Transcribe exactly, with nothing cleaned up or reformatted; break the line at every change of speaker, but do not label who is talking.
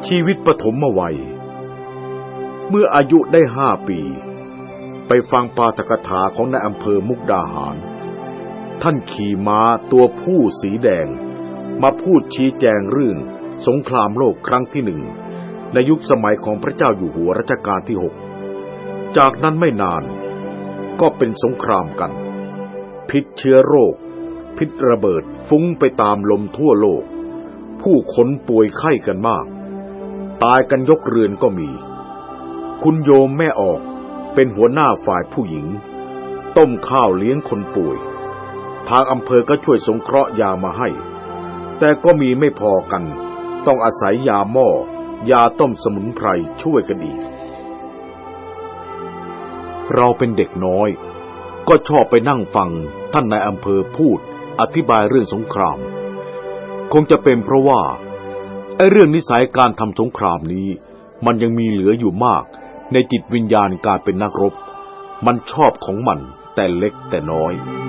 ชีวิตปฐมวัยเมื่ออายุได้ห้าปีไปฟังปาฐกถาของนายอำเภอมุกดาหารท่านขี่ม้าตัวผู้สีแดงมาพูดชี้แจงเรื่องสงครามโลกครั้งที่หนึ่งในยุคสมัยของพระเจ้าอยู่หัวรัชกาลที่หกจากนั้นไม่นานก็เป็นสงครามกันพิษเชื้อโรคพิษระเบิดฟุ้งไปตามลมทั่วโลกผู้คนป่วยไข้กันมากตายกันยกเรือนก็มีคุณโยมแม่ออกเป็นหัวหน้าฝ่ายผู้หญิงต้มข้าวเลี้ยงคนป่วยทางอำเภอก็ช่วยสงเคราะห์ยามาให้แต่ก็มีไม่พอกันต้องอาศัยยาหม้อยาต้มสมุนไพรช่วยกันอีกเราเป็นเด็กน้อยก็ชอบไปนั่งฟังท่านนายอำเภอพูดอธิบายเรื่องสงครามคงจะเป็นเพราะว่าไอ้เรื่องนิสัยการทำสงครามนี้มันยังมีเหลืออยู่มากในจิตวิญญาณการเป็นนักรบมันชอบของมันแต่เล็กแต่น้อย